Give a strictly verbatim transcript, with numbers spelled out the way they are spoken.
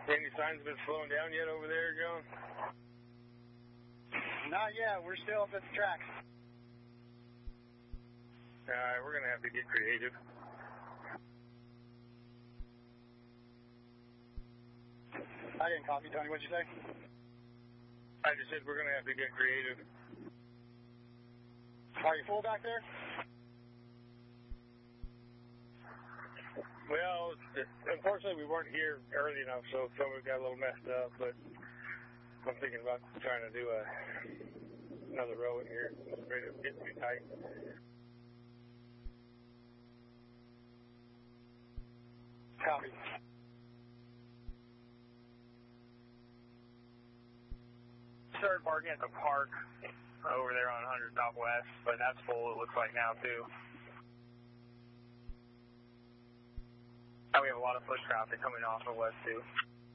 Any signs of it slowing down yet over there, John? Not yet. We're still up at the tracks. All right, we're going to have to get creative. I didn't copy, Tony. What'd you say? I just said we're going to have to get creative. Are you full back there? Well, unfortunately, we weren't here early enough, so some of it got a little messed up, but I'm thinking about trying to do a, another row in here. It's ready to get too tight. Copy. Started parking at the park over there on one hundred Southwest, but that's full, it looks like now, too. And we have a lot of foot traffic coming off of west, too.